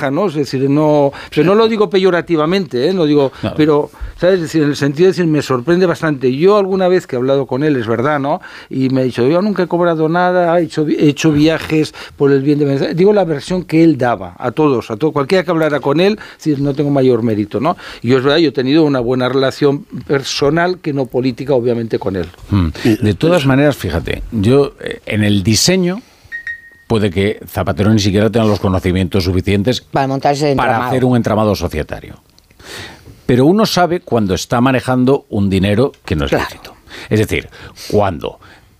maja, ¿no? Es decir, no lo digo peyorativamente, no digo, no. Pero, ¿sabes? Es decir, en el sentido de decir, me sorprende bastante. Yo alguna vez que he hablado con él, es verdad, ¿no? Y me ha dicho, yo nunca he cobrado nada, he hecho viajes por el bien de Venezuela. Digo la versión que él daba a todos, cualquiera que hablara con él, es decir, no tengo mayor mérito, ¿no? Y yo es verdad, yo he tenido una buena relación personal, que no política, obviamente, con él. De todas maneras, fíjate, yo en el diseño puede que Zapatero ni siquiera tenga los conocimientos suficientes para hacer un entramado societario. Pero uno sabe cuando está manejando un dinero que no es lícito. Es decir, cuando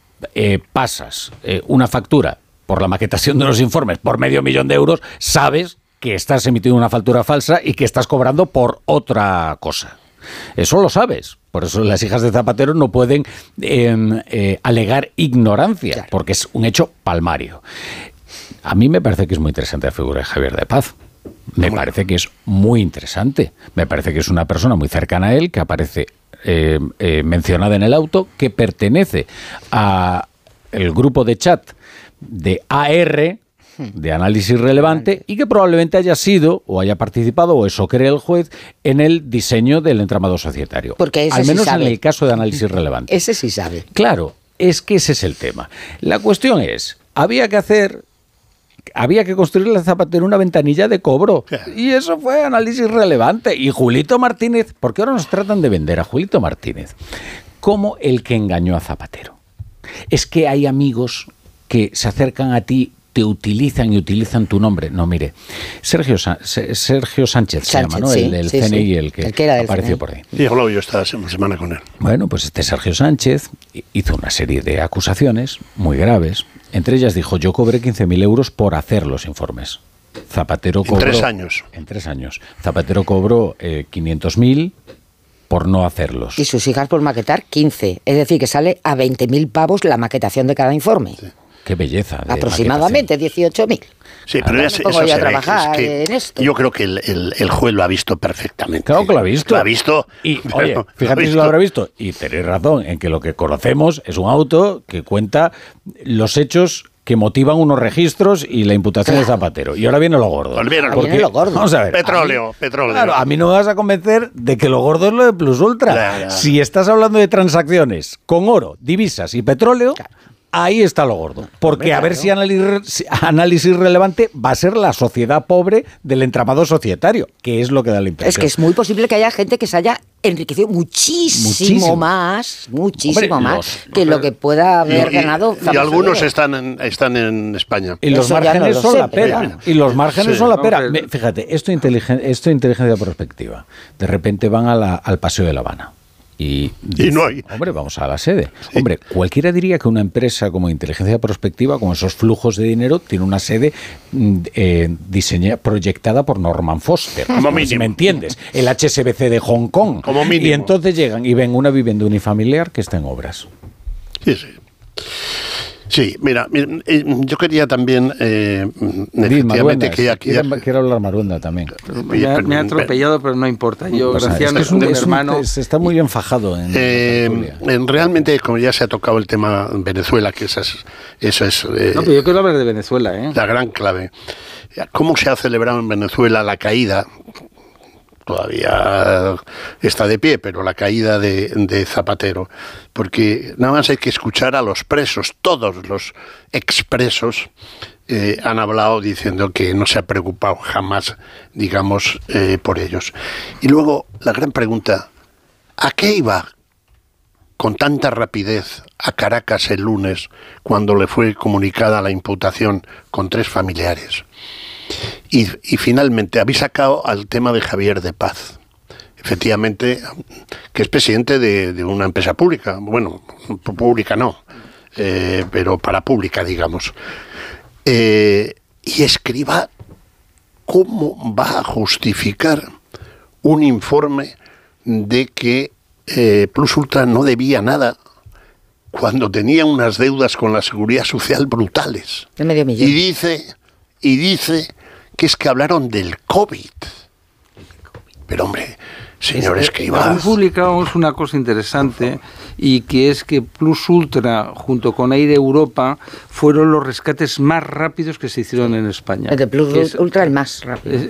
pasas una factura por la maquetación de unos informes por $500,000 de euros, sabes que estás emitiendo una factura falsa y que estás cobrando por otra cosa. Eso lo sabes. Por eso las hijas de Zapatero no pueden alegar ignorancia, porque es un hecho palmario. A mí me parece que es muy interesante la figura de Javier de Paz. Me parece que es muy interesante. Me parece que es una persona muy cercana a él, que aparece mencionada en el auto, que pertenece a el grupo de chat de AR, de análisis relevante, y que probablemente haya sido o haya participado, o eso cree el juez, en el diseño del entramado societario. Porque ese al menos sí sabe. En el caso de análisis relevante. Ese sí sabe. Claro, es que ese es el tema. La cuestión es, había que construirle a Zapatero una ventanilla de cobro. Y eso fue análisis relevante. Y Julito Martínez, porque ahora nos tratan de vender a Julito Martínez como el que engañó a Zapatero. Es que hay amigos que se acercan a ti, te utilizan y utilizan tu nombre. No, mire, Sergio Sánchez se llama, ¿no? Sí, el del sí, CNI, sí. el que apareció por ahí. Y he hablado yo esta semana con él. Bueno, pues este Sergio Sánchez hizo una serie de acusaciones muy graves. Entre ellas dijo, yo cobré 15.000 euros por hacer los informes. Zapatero cobró... En 3 años. En 3 años. Zapatero cobró 500.000 por no hacerlos. Y sus hijas por maquetar 15. Es decir, que sale a 20.000 pavos la maquetación de cada informe. Sí. Qué belleza. Aproximadamente 18.000. Sí, pero ya se ve. Yo creo que el juez lo ha visto perfectamente. Claro que lo ha visto. Lo ha visto. Y, oye, fíjate si lo habrá visto. Y tenéis razón en que lo que conocemos es un auto que cuenta los hechos que motivan unos registros y la imputación de Zapatero. Y ahora viene lo gordo. Viene lo gordo. Vamos a ver. Petróleo. Claro, a mí no me vas a convencer de que lo gordo es lo de Plus Ultra. Claro. Si estás hablando de transacciones con oro, divisas y petróleo... Claro. Ahí está lo gordo. Porque a ver si análisis relevante va a ser la sociedad pobre del entramado societario, que es lo que da la impresión. Es que es muy posible que haya gente que se haya enriquecido muchísimo más que lo que pueda haber ganado. Y algunos están en España. Y los márgenes son la pera. Y los márgenes son la pera. Fíjate, esto es inteligencia prospectiva. De repente van al Paseo de La Habana. Y no hay. Hombre, vamos a la sede. Sí. Hombre, cualquiera diría que una empresa como inteligencia prospectiva, con esos flujos de dinero, tiene una sede proyectada por Norman Foster. Como mínimo. Si me entiendes. El HSBC de Hong Kong. Como mínimo. Y entonces llegan y ven una vivienda unifamiliar que está en obras. Sí. Sí, mira, yo quería también, efectivamente, quiero hablar Maruenda también. Me ha atropellado, pero no importa. Yo, gracias a mi hermano... Se está muy enfajado realmente, como ya se ha tocado el tema Venezuela, que eso es... no, pero yo quiero hablar de Venezuela, la gran clave. ¿Cómo se ha celebrado en Venezuela la caída? Todavía está de pie, pero la caída de Zapatero, porque nada más hay que escuchar a los presos, todos los expresos han hablado diciendo que no se ha preocupado jamás, digamos, por ellos. Y luego la gran pregunta, ¿a qué iba con tanta rapidez a Caracas el lunes cuando le fue comunicada la imputación con 3 familiares? Y finalmente habéis sacado al tema de Javier de Paz, efectivamente, que es presidente de una empresa pública, bueno, pública no, pero parapública, digamos. Y Escrivá, ¿cómo va a justificar un informe de que Plus Ultra no debía nada cuando tenía unas deudas con la Seguridad Social brutales? De $500,000. Y dice que es que hablaron del COVID. Pero hombre, señor Escrivá... Hoy publicamos una cosa interesante, y que es que Plus Ultra junto con Air Europa fueron los rescates más rápidos que se hicieron en España. El de Plus Ultra el más rápido.